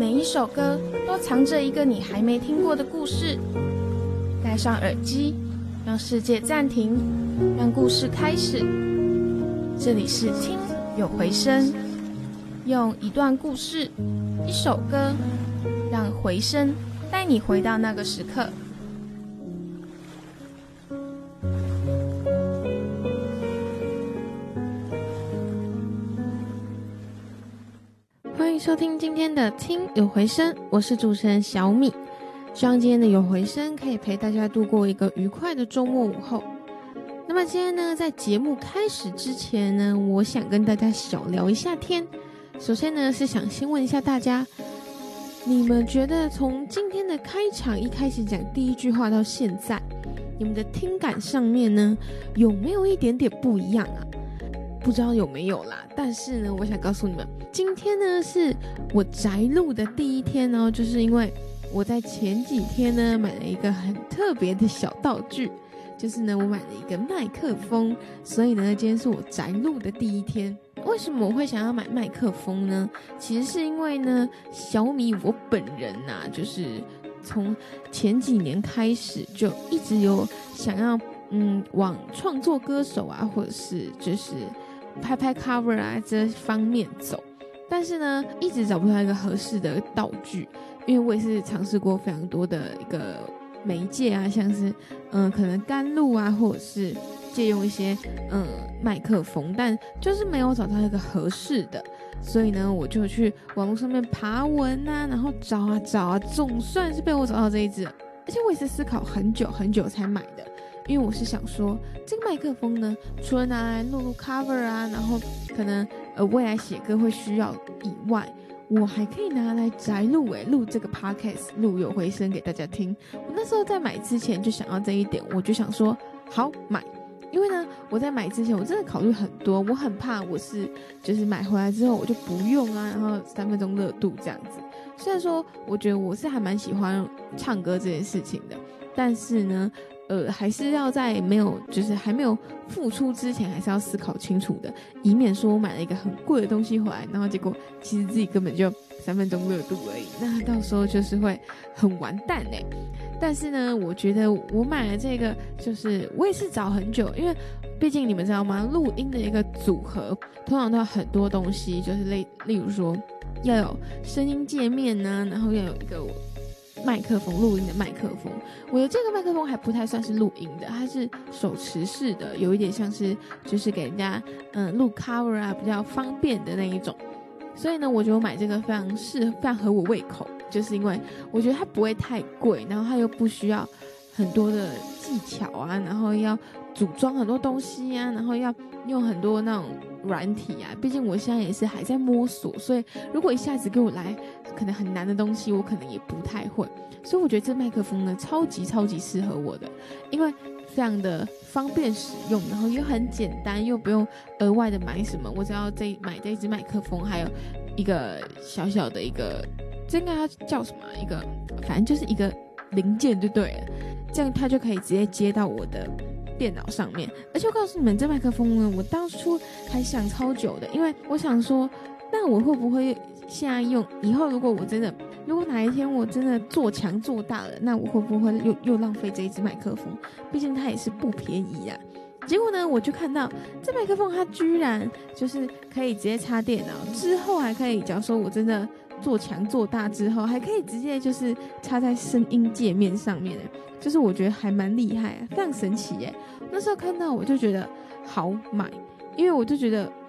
每一首歌都藏着一个你还没听过的故事。戴上耳机，让世界暂停，让故事开始。这里是听有回声，用一段故事，一首歌，让回声带你回到那个时刻。欢迎收听今天的听有回声，我是主持人小米。希望今天的有回声可以陪大家度过一个愉快的周末午后。那么今天呢，在节目开始之前呢，我想跟大家小聊一下天。首先呢，是想先问一下大家，你们觉得从今天的开场一开始讲第一句话到现在，你们的听感上面呢，有没有一点点不一样啊？不知道有没有啦，但是呢，我想告诉你们，今天呢是我宅录的第一天哦，就是因为我在前几天呢买了一个很特别的小道具，就是呢我买了一个麦克风，所以呢今天是我宅录的第一天。为什么我会想要买麦克风呢？其实是因为呢小米我本人啊，就是从前几年开始就一直有想要往创作歌手啊，或者是就是拍 cover 啊这方面走，但是呢一直找不到一个合适的道具，因为我也是尝试过非常多的一个媒介啊，像是可能干录啊，或者是借用一些麦克风，但就是没有找到一个合适的，所以呢我就去网络上面爬文啊，然后找啊，总算是被我找到这一支了，而且我也是思考很久很久才买的。因为我是想说，这个麦克风呢，除了拿来录 cover 啊，然后可能未来写歌会需要以外，我还可以拿来宅录录这个 podcast， 录有回声给大家听。我那时候在买之前就想要这一点，我就想说好买。因为呢我在买之前我真的考虑很多，我很怕我是就是买回来之后我就不用啊，然后3分钟热度这样子。虽然说我觉得我是还蛮喜欢唱歌这件事情的，但是呢还是要在就是还没有付出之前，还是要思考清楚的，以免说我买了一个很贵的东西回来，然后结果其实自己根本就3分钟热度而已，那到时候就是会很完蛋欸。但是呢，我觉得我买了这个，就是我也是找很久，因为毕竟你们知道吗？录音的一个组合，通常都有很多东西，就是例如说要有声音界面呢，然后要有一个麦克风，录音的麦克风。我的这个麦克风还不太算是录音的，它是手持式的，有一点像是就是给人家录 cover 啊比较方便的那一种。所以呢，我觉得我买这个非常合我胃口，就是因为我觉得它不会太贵，然后它又不需要很多的技巧啊，然后要组装很多东西啊，然后要用很多那种软体啊，毕竟我现在也是还在摸索，所以如果一下子给我来可能很难的东西，我可能也不太会。所以我觉得这麦克风呢超级适合我的，因为非常的方便使用，然后又很简单，又不用额外的买什么，我只要买这一支麦克风，还有一个小小的一个，这应该要叫什么一个，反正就是一个零件就对了，这样它就可以直接接到我的电脑上面。而且我告诉你们，这麦克风呢，我当初还想超久的，因为我想说，那我会不会现在用，以后如果哪一天我真的做强做大了，那我会不会又浪费这一支麦克风？毕竟它也是不便宜啊。结果呢，我就看到这麦克风它居然就是可以直接插电脑，之后还可以，假如说我真的做强做大之后，还可以直接就是插在声音界面上面，就是我觉得还蛮厉害啊，非常神奇耶。那时候看到我就觉得好买，因为我就觉得